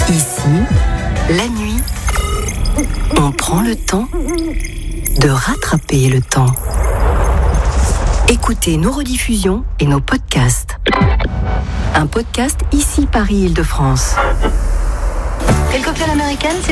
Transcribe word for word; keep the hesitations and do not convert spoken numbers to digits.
Ici, la nuit, on prend le temps de rattraper le temps. Écoutez nos rediffusions et nos podcasts. Un podcast Ici Paris Île-de-France. Et le cocktail américaine, c'est quoi ?